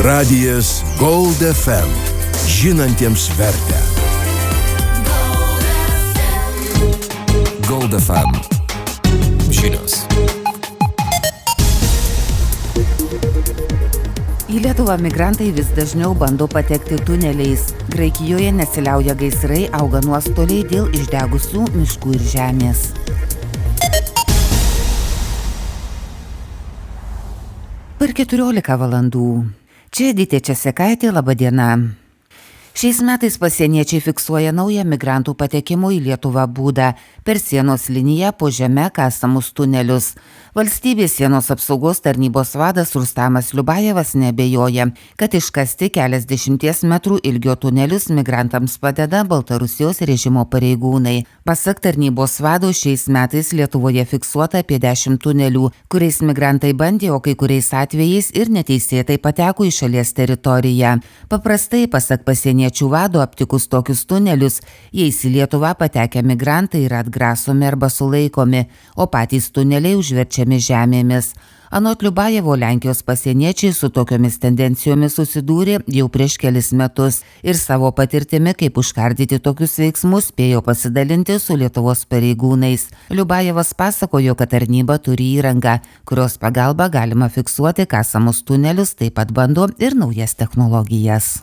Radijas Gold FM. Žinantiems vertę. Gold FM. Žinios. Į Lietuvą migrantai vis dažniau bando patekti tuneliais. Graikijoje nesiliauja gaisrai, auga nuostoliai dėl išdegusių miškų ir žemės. Per 14 valandų. Čia Editė Česekaitė, laba diena. Šiais metais pasieniečiai fiksuoja naują migrantų patekimo į Lietuvą būdą per sienos liniją po žeme kasamus tunelius. Valstybės sienos apsaugos tarnybos vadas Rustamas Liubajevas neabejoja, kad iškasti keliasdešimties metrų ilgio tunelius migrantams padeda Baltarusijos režimo pareigūnai. Pasak tarnybos vado, šiais metais Lietuvoje fiksuota apie 10 tunelių, kuriais migrantai bandė, o kai kuriais atvejais ir neteisėtai pateko į šalies teritoriją. Paprastai, pasak pasieniečių vado, aptikus tokius tunelius, jais į Lietuvą patekę migrantai yra atgrasomi arba sulaikomi, o patys tuneliai užverčiami žemėmis. Anot Liubajevo, Lenkijos pasieniečiai su tokiomis tendencijomis susidūrė jau prieš kelis metus ir savo patirtimi, kaip užkardyti tokius veiksmus, spėjo pasidalinti su Lietuvos pareigūnais. Liubajevas pasakojo, kad tarnyba turi įrangą, kurios pagalba galima fiksuoti kasamus tunelius, taip pat bando ir naujas technologijas.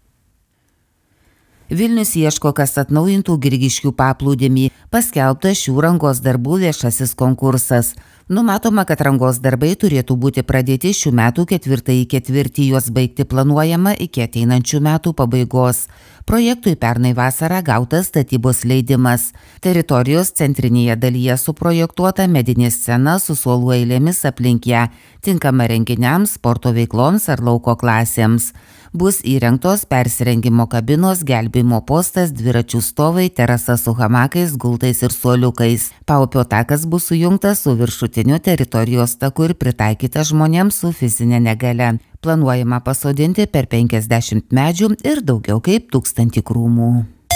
Vilnius ieško, kas atnaujintų Grigiškių paplūdimį. Paskelbtas šių rangos darbų viešasis konkursas. Numatoma, kad rangos darbai turėtų būti pradėti šių metų 4. ketvirtį, juos baigti planuojama iki ateinančių metų pabaigos. Projektui pernai vasarą gautas statybos leidimas. Teritorijos centrinėje dalyje suprojektuota medinė scena su suolų eilėmis aplink ją, tinkama renginiams, sporto veikloms ar lauko klasėms. Bus įrengtos persirengimo kabinos, gelbėjimo postas, dviračių stovai, terasa su hamakais, gultais ir suoliukais. Paupio takas bus sujungtas su viršutiniu teritorijos taku ir pritaikytas žmonėms su fizinė negalia. Planuojama pasodinti per 50 medžių ir daugiau kaip 1000 krūmų.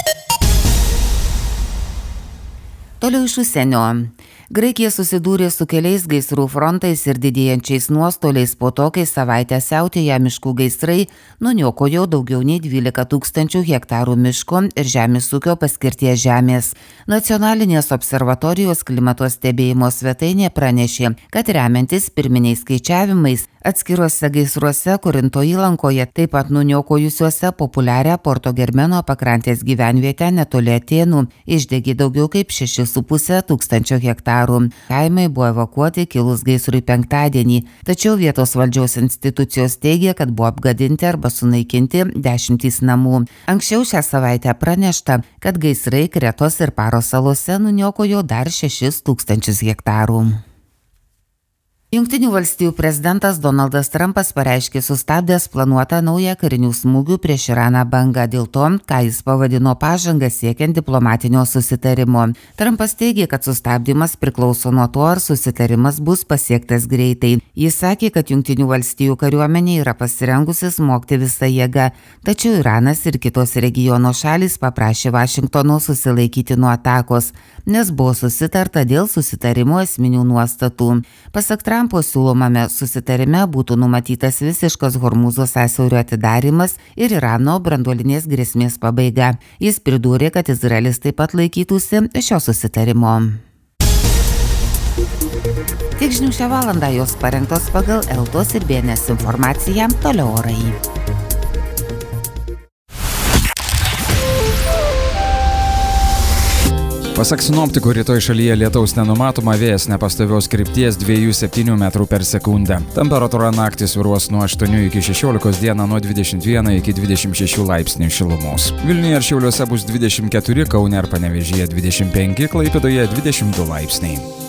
Toliau iš užsienio. Graikija susidūrė su keliais gaisrų frontais ir didėjančiais nuostoliais po to, kai savaitę siautėję miškų gaisrai nuniokojo daugiau nei 12 000 hektarų miško ir žemės ūkio paskirties žemės. Nacionalinės observatorijos klimato stebėjimo svetainė pranešė, kad remiantis pirminiais skaičiavimais, atskiruose gaisruose Korinto įlankoje, taip pat nuniokojusiuose populiarią Porto Germeno pakrantės gyvenvietę netoli Atėnų, išdegė daugiau kaip 6,5 tūkstančio hektarų. Kaimai buvo evakuoti kilus gaisrui penktadienį, tačiau vietos valdžios institucijos teigia, kad buvo apgadinti arba sunaikinti 10 namų. Anksčiau šią savaitę pranešta, kad gaisrai Kretos ir Paros salose nuniokojo dar 6,000 hektarų. Jungtinių valstijų prezidentas Donaldas Trumpas pareiškė sustabdęs planuotą naują karinių smūgių prieš Iraną bangą dėl to, ką jis pavadino pažangą siekiant diplomatinio susitarimo. Trumpas teigė, kad sustabdymas priklauso nuo to, ar susitarimas bus pasiektas greitai. Jis sakė, kad Jungtinių valstijų kariuomenė yra pasirengusi smogti visą jėgą, tačiau Iranas ir kitos regiono šalys paprašė Vašingtono susilaikyti nuo atakos, nes buvo susitarta dėl susitarimo esminių nuostatų. Pasak Trumpo siūlomame susitarime būtų numatytas visiškas Hormūzo sąsiaurio atidarimas ir Irano branduolinės grėsmės pabaiga. Jis pridūrė, kad Izraelis taip pat laikytųsi šio susitarimo. Tiek žinių šią valandą, jos parengtos pagal Eltos ir BNS informaciją. Toliau orai. Pasak sinoptikų, rytoj šalyje lietaus nenumatoma, vėjas nepastovios krypties 2,7 metrų per sekundę. Temperatūra naktį svyruos nuo 8 iki 16, dieną nuo 21 iki 26 laipsnių šilumos. Vilniuje ir Šiauliuose bus 24, Kaune ir Panevėžyje 25, Klaipėdoje 22 laipsniai.